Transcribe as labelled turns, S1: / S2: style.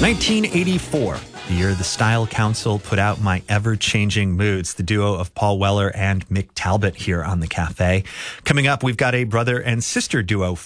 S1: 1984, the year the Style Council put out My Ever-Changing Moods, the duo of Paul Weller and Mick Talbot here on The Cafe. Coming up, we've got a brother and sister duo